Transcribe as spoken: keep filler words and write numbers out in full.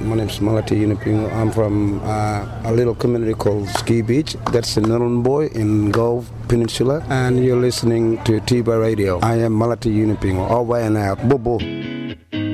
My name is Malati Yunupingo. I'm from uh, a little community called Ski Beach. That's in Nhulunbuy in Gulf Peninsula. And you're listening to Tiba Radio. I am Malati Yunupingo. Over and out. Bobo.